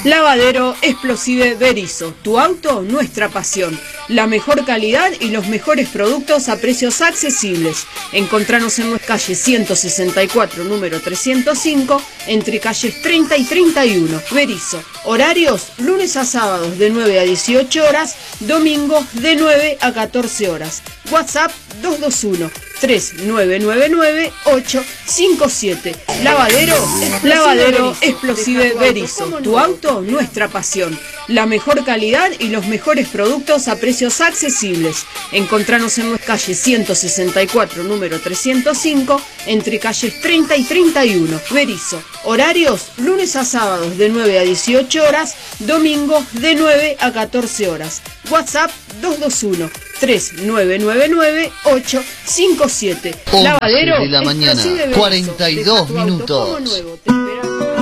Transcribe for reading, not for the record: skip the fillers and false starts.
Lavadero Explosive Berisso, tu auto, nuestra pasión. La mejor calidad y los mejores productos a precios accesibles. Encontranos en nuestra calle 164, número 305, entre calles 30 y 31. Berisso. Horarios, lunes a sábados de 9 a 18 horas, domingos de 9 a 14 horas. WhatsApp 221-3999-857. Lavadero Explosive Berisso, tu auto, nuestra pasión. La mejor calidad y los mejores productos a precios accesibles. Encontranos en nuestra calle 164, número 305, entre calles 30 y 31. Berisso. Horarios, lunes a sábados de 9 a 18 horas, domingos de 9 a 14 horas. WhatsApp 221-3999-857. Lavadero de la mañana, 42 minutos.